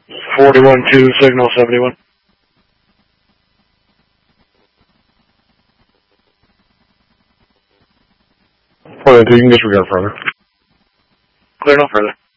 41-2, signal 71. Point 2, you can disregard further. Clear no further.